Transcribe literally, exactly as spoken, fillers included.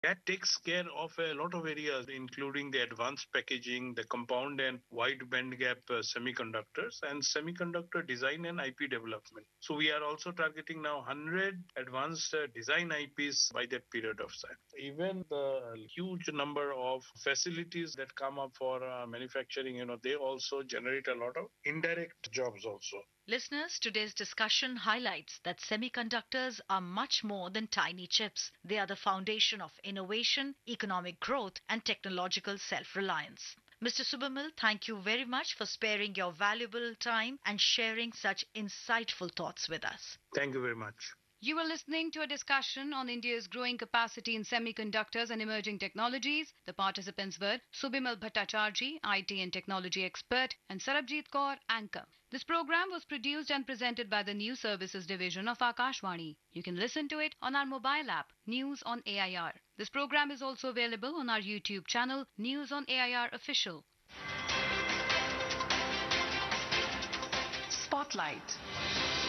That takes care of a lot of areas, including the advanced packaging, the compound and wide bandgap uh, semiconductors, and semiconductor design and I P development. So we are also targeting now one hundred advanced uh, design I Ps by that period of time. Even the huge number of facilities that come up for uh, manufacturing, you know, they also generate a lot of indirect jobs also. Listeners, today's discussion highlights that semiconductors are much more than tiny chips. They are the foundation of innovation, economic growth, and technological self reliance. mister Subamil, thank you very much for sparing your valuable time and sharing such insightful thoughts with us. Thank you very much. You are listening to a discussion on India's growing capacity in semiconductors and emerging technologies. The participants were Subimal Bhattacharjee, I T and technology expert, and Sarabjit Kaur, anchor. This program was produced and presented by the News Services Division of Akashvani. You can listen to it on our mobile app, News on A I R. This program is also available on our YouTube channel, News on A I R Official. Spotlight.